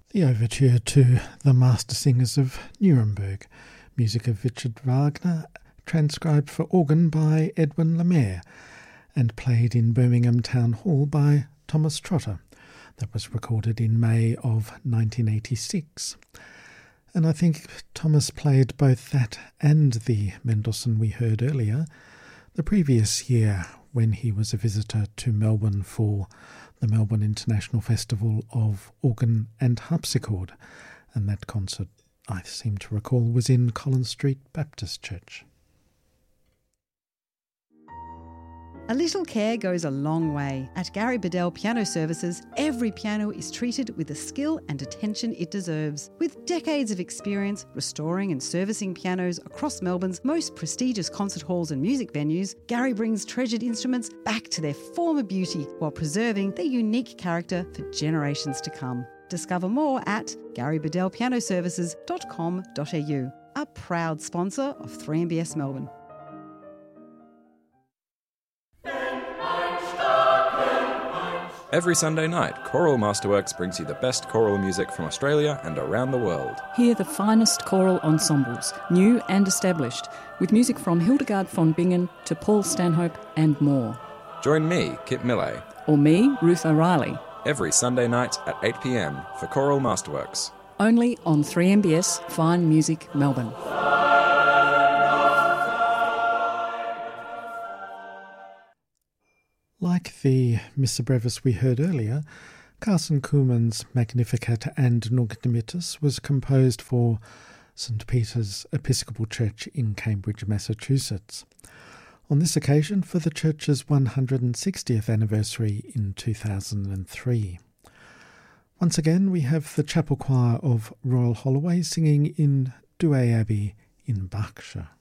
The overture to The Master Singers of Nuremberg, music of Richard Wagner, transcribed for organ by Edwin Lemaire and played in Birmingham Town Hall by Thomas Trotter. That was recorded in May of 1986. And I think Thomas played both that and the Mendelssohn we heard earlier the previous year when he was a visitor to Melbourne for the Melbourne International Festival of Organ and Harpsichord, and that concert, I seem to recall, was in Collins Street Baptist Church. A little care goes a long way. At Gary Bedell Piano Services, every piano is treated with the skill and attention it deserves. With decades of experience restoring and servicing pianos across Melbourne's most prestigious concert halls and music venues, Gary brings treasured instruments back to their former beauty while preserving their unique character for generations to come. Discover more at garybedellpianoservices.com.au, a proud sponsor of 3MBS Melbourne. Every Sunday night, Choral Masterworks brings you the best choral music from Australia and around the world. Hear the finest choral ensembles, new and established, with music from Hildegard von Bingen to Paul Stanhope and more. Join me, Kit Millay, Or me, Ruth O'Reilly. every Sunday night at 8 p.m. for Choral Masterworks. Only on 3MBS Fine Music Melbourne. Like the Missa Brevis we heard earlier, Carson Kuhlmann's Magnificat and Nunc Dimittis was composed for St. Peter's Episcopal Church in Cambridge, Massachusetts. On this occasion for the church's 160th anniversary in 2003. Once again, we have the chapel choir of Royal Holloway singing in Douay Abbey in Berkshire.